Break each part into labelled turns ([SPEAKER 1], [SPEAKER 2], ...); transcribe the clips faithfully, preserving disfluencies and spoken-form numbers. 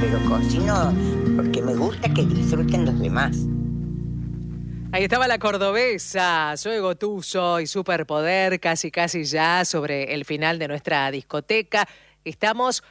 [SPEAKER 1] pero cocino porque me gusta que disfruten los demás.
[SPEAKER 2] Ahí estaba la cordobesa, Zoe Gotuso y Superpoder, casi casi ya sobre el final de nuestra discoteca. Estamos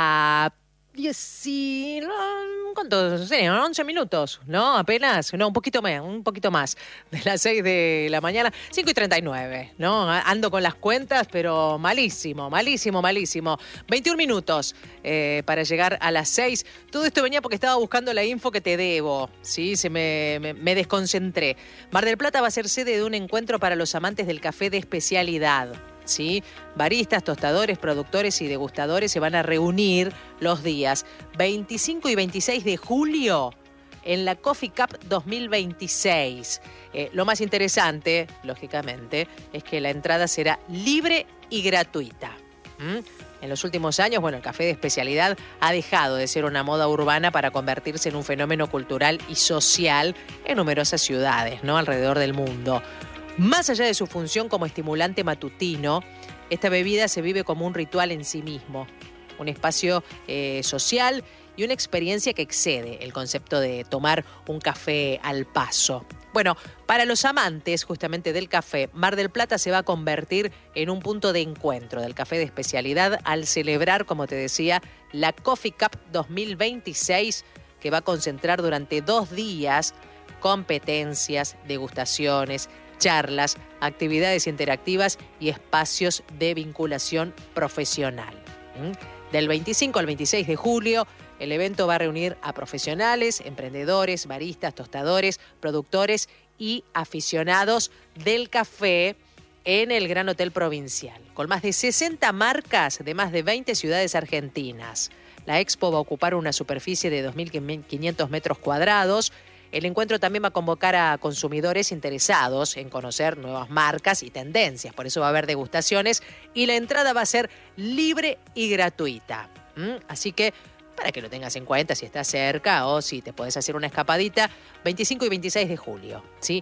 [SPEAKER 2] a diez y... ¿Cuántos? Sí, once minutos, ¿no? Apenas, no, un poquito más, un poquito más de las seis de la mañana, cinco y treinta y nueve, ¿no? Ando con las cuentas, pero malísimo, malísimo, malísimo. veintiún minutos eh, para llegar a las seis. Todo esto venía porque estaba buscando la info que te debo, ¿sí? Se me, me, me desconcentré. Mar del Plata va a ser sede de un encuentro para los amantes del café de especialidad. ¿Sí? Baristas, tostadores, productores y degustadores se van a reunir los días veinticinco y veintiséis de julio en la Coffee Cup dos mil veintiséis. Eh, lo más interesante, lógicamente, es que la entrada será libre y gratuita. ¿Mm? En los últimos años, bueno, el café de especialidad ha dejado de ser una moda urbana para convertirse en un fenómeno cultural y social en numerosas ciudades, ¿no? Alrededor del mundo. Más allá de su función como estimulante matutino, esta bebida se vive como un ritual en sí mismo, un espacio eh, social y una experiencia que excede el concepto de tomar un café al paso. Bueno, para los amantes justamente del café, Mar del Plata se va a convertir en un punto de encuentro del café de especialidad al celebrar, como te decía, la Coffee Cup dos mil veintiséis, que va a concentrar durante dos días competencias, degustaciones, charlas, actividades interactivas y espacios de vinculación profesional. ¿Mm? Del veinticinco al veintiséis de julio, el evento va a reunir a profesionales, emprendedores, baristas, tostadores, productores y aficionados del café en el Gran Hotel Provincial, con más de sesenta marcas de más de veinte ciudades argentinas. La expo va a ocupar una superficie de dos mil quinientos metros cuadrados. El encuentro también va a convocar a consumidores interesados en conocer nuevas marcas y tendencias. Por eso va a haber degustaciones y la entrada va a ser libre y gratuita. ¿Mm? Así que, para que lo tengas en cuenta si estás cerca o si te puedes hacer una escapadita, veinticinco y veintiséis de julio, ¿sí?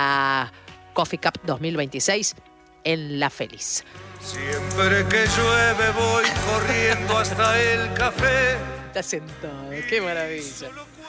[SPEAKER 2] La Coffee Cup dos mil veintiséis en La Feliz.
[SPEAKER 3] Siempre que llueve voy corriendo hasta el café.
[SPEAKER 2] Está sentado, qué maravilla.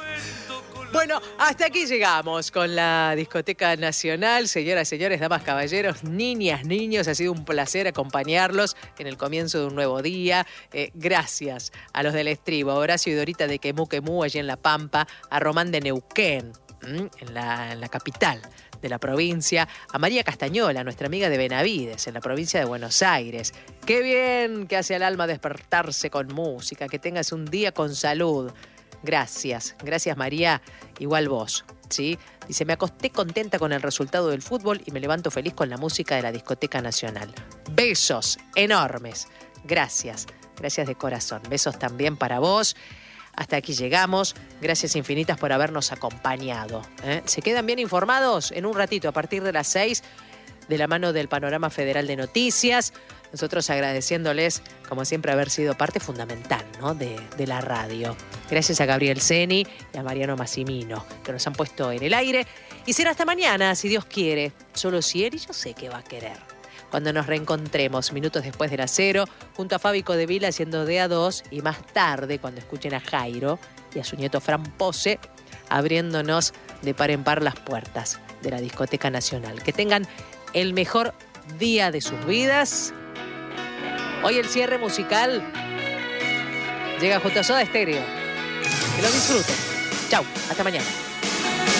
[SPEAKER 2] Bueno, hasta aquí llegamos con la Discoteca Nacional. Señoras, señores, damas, caballeros, niñas, niños, ha sido un placer acompañarlos en el comienzo de un nuevo día. Eh, gracias a los del Estribo, a Horacio y Dorita de Quemú Quemú, allí en La Pampa, a Román de Neuquén, en la, en la capital de la provincia, a María Castañola, nuestra amiga de Benavides, en la provincia de Buenos Aires. Qué bien que hace al alma despertarse con música, que tengas un día con salud. Gracias, gracias María, igual vos, ¿sí? Dice, me acosté contenta con el resultado del fútbol y me levanto feliz con la música de la Discoteca Nacional. Besos enormes, gracias, gracias de corazón. Besos también para vos. Hasta aquí llegamos. Gracias infinitas por habernos acompañado. ¿eh? Se quedan bien informados en un ratito, a partir de las seis, de la mano del Panorama Federal de Noticias. Nosotros agradeciéndoles, como siempre, haber sido parte fundamental, ¿no? de, de la radio. Gracias a Gabriel Seni y a Mariano Massimino, que nos han puesto en el aire. Y será hasta mañana, si Dios quiere. Solo si él, y yo sé que va a querer. Cuando nos reencontremos, minutos después de las cero, junto a Fábico de Vila haciendo D A dos, y más tarde, cuando escuchen a Jairo y a su nieto Fran Pose, abriéndonos de par en par las puertas de la Discoteca Nacional. Que tengan el mejor día de sus vidas. Hoy el cierre musical llega junto a Soda Stereo. Que lo disfruten. Chau, hasta mañana.